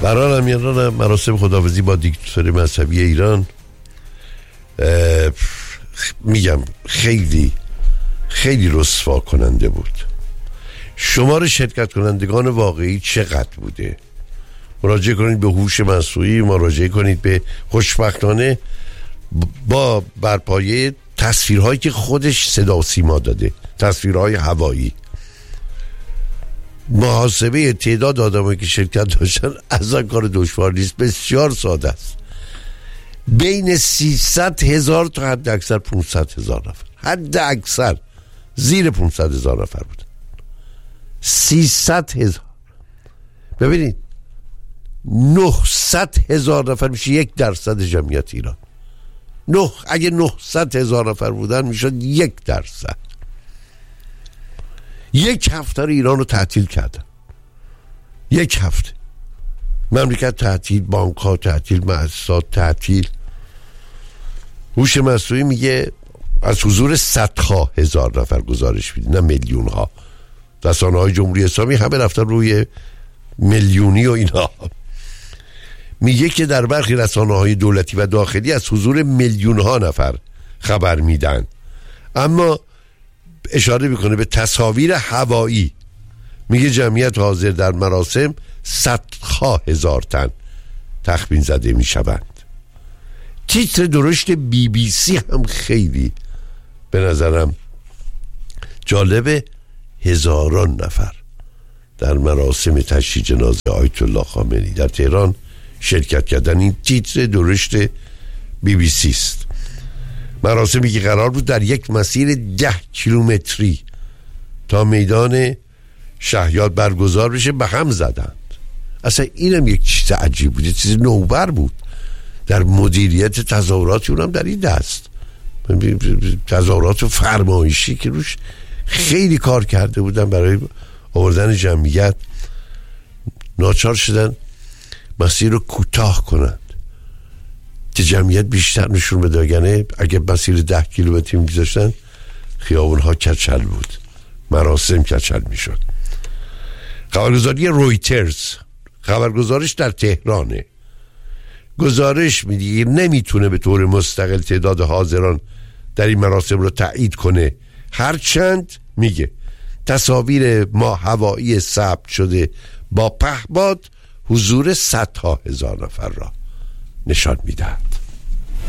برای همیانان مراسم خداحافظی با دیکتاتوری مذهبی ایران میگم خیلی خیلی رسوا کننده بود. شمار شرکت کنندگان واقعی چقدر بوده؟ مراجعه کنید به هوش مصنوعی، مراجعه کنید به خوشبختانه با برپایه تصویرهایی که خودش صدا و سیما داده، تصویرهای هوایی، محاسبه تعداد آدمایی که شرکت داشتن اصلا کار دشوار نیست، بسیار ساده است. بین 300,000 تا حد اکثر 500,000 نفر، حد اکثر زیر 500,000 نفر بود. 300,000. ببینید 900,000 نفر میشه 1% جمعیت ایران. اگه 900,000 نفر بودن میشد 1%. یک هفته رو ایران رو تعطیل کردن. یک هفته مملکت تعطیل، بانک ها تعطیل، مؤسسات تعطیل. هوش مصنوعی میگه از حضور 100,000 نفر گزارش میده، نه میلیون ها. رسانه های جمهوری اسلامی همه رفتن روی میلیونی و اینا. میگه که در برخی رسانه های دولتی و داخلی از حضور میلیون ها نفر خبر میدن، اما اشاره میکنه به تصاویر هوایی. میگه جمعیت حاضر در مراسم 100,000 تن تخمین زده میشوند. تیتر درشت BBC هم خیلی به نظرم جالبه. 1000 نفر در مراسم تشییع جنازه آیت الله خامنه‌ای در تهران شرکت کردن. این تیتر درشت BBC است. مراسمی که قرار بود در یک مسیر 10 کیلومتری تا میدان شهیاد برگزار بشه به هم زدند. اصلا اینم یک چیز عجیب بود، چیز نوبر بود در مدیریت تظاهرات. اونم در این دست تظاهرات فرمایشی که روش خیلی کار کرده بودن برای آوردن جمعیت، ناچار شدن مسیر رو کوتاه کنند که جمعیت بیشتر نشون بده. یعنی اگه مسیر 10 کیلومتری می‌گذاشتن خیابون‌ها کچل بود، مراسم کچل میشد. خبرگزاری رویترز خبرگزارش در تهرانه، گزارش میده نمیتونه به طور مستقل تعداد حاضران در این مراسم رو تایید کنه، هرچند میگه تصاویر هوایی ثبت شده با پهپاد حضور 100,000 نفر را نشان میده.